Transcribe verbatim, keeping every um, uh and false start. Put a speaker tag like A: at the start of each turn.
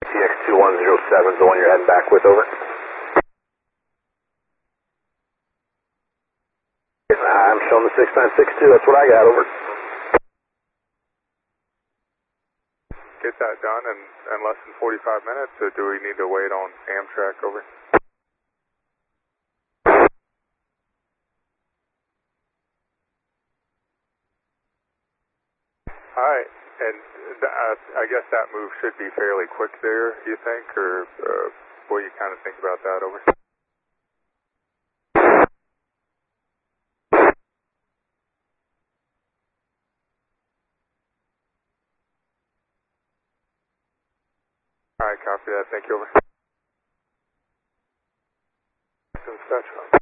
A: T X two one zero seven is the one you're heading back with, over. I'm showing the six nine six two, that's what I got, over.
B: Get that done in, in less than forty-five minutes, or do we need to wait on Amtrak, over? Alright, and uh, I guess that move should be fairly quick there, you think, or uh, what do you kind of think about that, over? Alright, copy that, thank you, over. Spectrum.